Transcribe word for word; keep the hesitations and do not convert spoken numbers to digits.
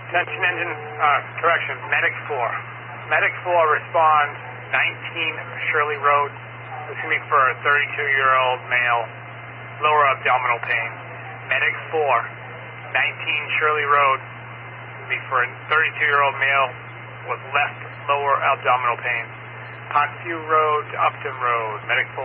Attention engine, uh, correction, Medic four. Medic four responds, nineteen Shirley Road. This is going to be for a thirty-two-year-old male, lower abdominal pain. Medic four, nineteen Shirley Road. This will be for a thirty-two-year-old male with left lower abdominal pain. Pontview Road to Upton Road, Medic four.